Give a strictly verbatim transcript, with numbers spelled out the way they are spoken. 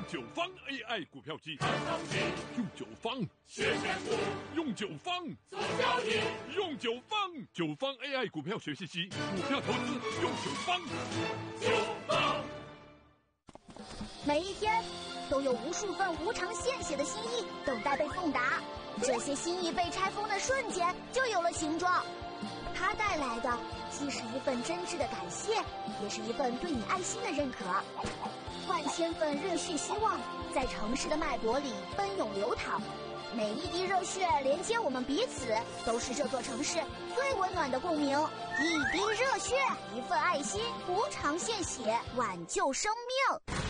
九方 A I 股票机，用九方学选股， 用九方做交易， 用九方九方 A I 股票学习机，股票投资用九方。 九方。 每一天都有无数份无偿献血的心意等待被送达，这些心意被拆封的瞬间就有了形状。它带来的既是一份真挚的感谢，也是一份对你爱心的认可。万千份热血希望在城市的脉搏里奔涌流淌，每一滴热血连接我们彼此，都是这座城市最温暖的共鸣。一滴热血，一份爱心，无偿献血，挽救生命。